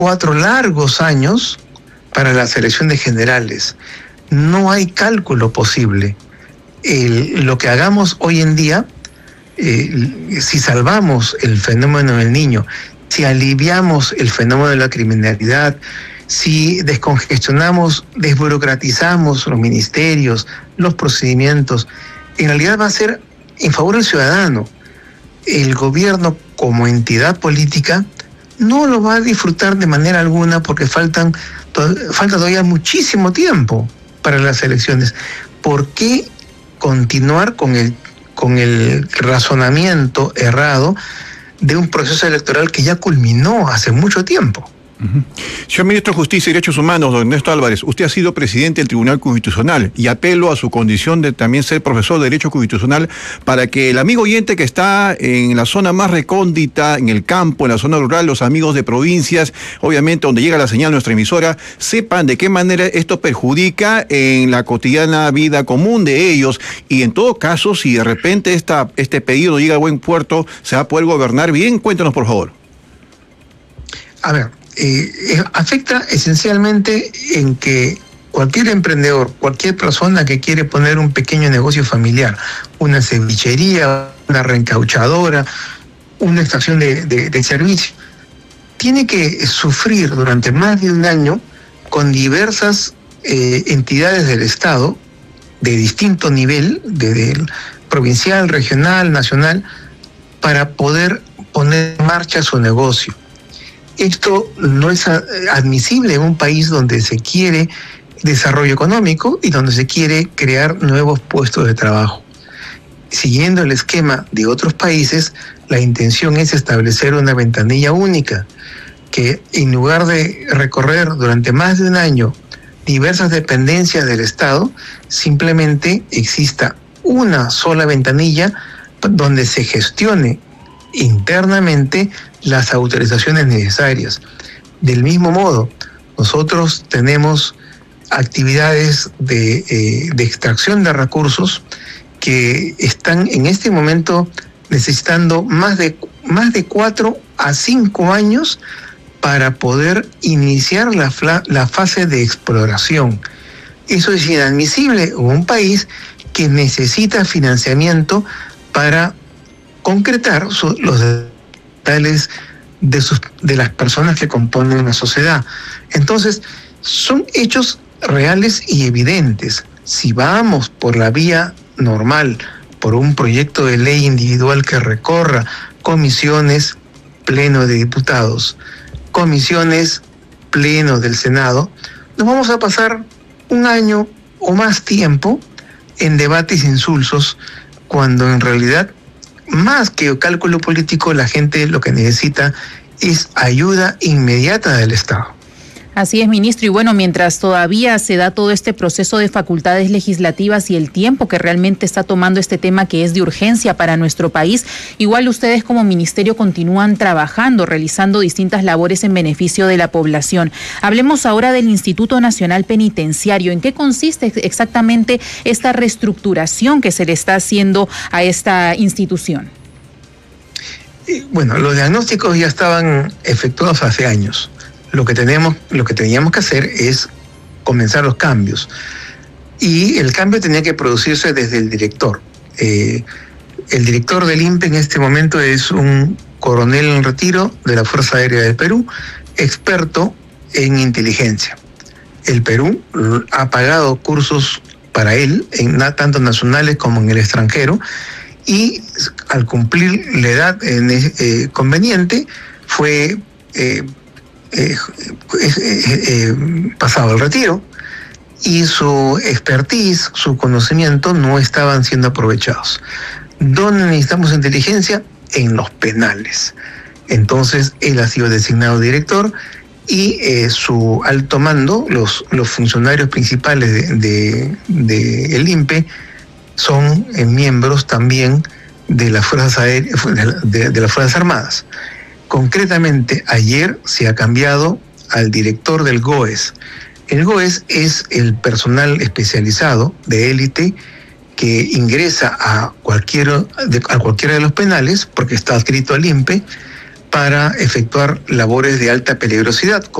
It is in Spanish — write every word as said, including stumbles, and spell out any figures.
cuatro largos años para las elecciones generales. No hay cálculo posible. El, lo que hagamos hoy en día, eh, si salvamos el fenómeno del Niño, si aliviamos el fenómeno de la criminalidad, si descongestionamos, desburocratizamos los ministerios, los procedimientos, en realidad va a ser en favor del ciudadano. El gobierno como entidad política no lo va a disfrutar de manera alguna porque faltan, to- falta todavía muchísimo tiempo para las elecciones. ¿Por qué continuar con el, con el razonamiento errado de un proceso electoral que ya culminó hace mucho tiempo? Uh-huh. Señor Ministro de Justicia y Derechos Humanos, don Ernesto Álvarez, usted ha sido presidente del Tribunal Constitucional y apelo a su condición de también ser profesor de Derecho Constitucional para que el amigo oyente que está en la zona más recóndita, en el campo, en la zona rural, los amigos de provincias, obviamente donde llega la señal nuestra emisora, sepan de qué manera esto perjudica en la cotidiana vida común de ellos y en todo caso, si de repente esta, este pedido llega a buen puerto, se va a poder gobernar bien. Cuéntenos, por favor. A ver, Eh, afecta esencialmente en que cualquier emprendedor, cualquier persona que quiere poner un pequeño negocio familiar, una cevichería, una reencauchadora, una estación de, de, de servicio, tiene que sufrir durante más de un año con diversas eh, entidades del Estado de distinto nivel, desde el provincial, regional, nacional, para poder poner en marcha su negocio. Esto no es admisible en un país donde se quiere desarrollo económico y donde se quiere crear nuevos puestos de trabajo. Siguiendo el esquema de otros países, la intención es establecer una ventanilla única, que en lugar de recorrer durante más de un año diversas dependencias del Estado, simplemente exista una sola ventanilla donde se gestione internamente las autorizaciones necesarias. Del mismo modo, nosotros tenemos actividades de, eh, de extracción de recursos que están en este momento necesitando más de, más de cuatro a cinco años para poder iniciar la, la fase de exploración. Eso es inadmisible en un país que necesita financiamiento para concretar su, los detalles de, sus, de las personas que componen la sociedad. Entonces, son hechos reales y evidentes. Si vamos por la vía normal, por un proyecto de ley individual que recorra comisiones, pleno de diputados, comisiones, pleno del Senado, nos vamos a pasar un año o más tiempo en debates insulsos, cuando en realidad, más que cálculo político, la gente lo que necesita es ayuda inmediata del Estado. Así es, ministro. Y bueno, mientras todavía se da todo este proceso de facultades legislativas y el tiempo que realmente está tomando este tema, que es de urgencia para nuestro país, igual ustedes como ministerio continúan trabajando, realizando distintas labores en beneficio de la población. Hablemos ahora del Instituto Nacional Penitenciario. ¿En qué consiste exactamente esta reestructuración que se le está haciendo a esta institución? Bueno, los diagnósticos ya estaban efectuados hace años. Lo que tenemos, lo que teníamos que hacer es comenzar los cambios. Y el cambio tenía que producirse desde el director. Eh, el director del I N P E en este momento es un coronel en retiro de la Fuerza Aérea del Perú, experto en inteligencia. El Perú ha pagado cursos para él, en, tanto nacionales como en el extranjero, y al cumplir la edad eh, conveniente, fue eh, eh, eh, eh, pasado al retiro, y su expertise, su conocimiento no estaban siendo aprovechados. ¿Dónde necesitamos inteligencia? En los penales. Entonces, él ha sido designado director y eh, su alto mando, los, los funcionarios principales de, de, de el I N P E, son eh, miembros también de las Fuerzas Aéreas, de, de las Fuerzas Armadas. Concretamente, ayer se ha cambiado al director del G O E S. El G O E S es el personal especializado de élite que ingresa a, cualquier, a cualquiera de los penales, porque está adscrito al I N P E, para efectuar labores de alta peligrosidad,